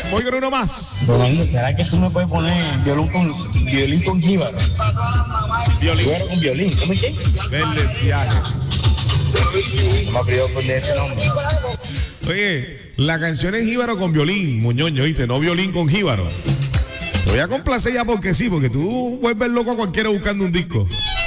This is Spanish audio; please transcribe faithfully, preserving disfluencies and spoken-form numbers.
voy con uno más. Domingo, ¿será que tú me puedes poner violín con violín con jíbaro? Violín. Jíbaro con violín, ¿cómo es que? Verde viaje. No me abrió con ese nombre. Oye, la canción es jíbaro con violín, muñoño, ¿viste? No violín con jíbaro. Te voy a complacer ya porque sí, porque tú vuelves loco a cualquiera buscando un disco.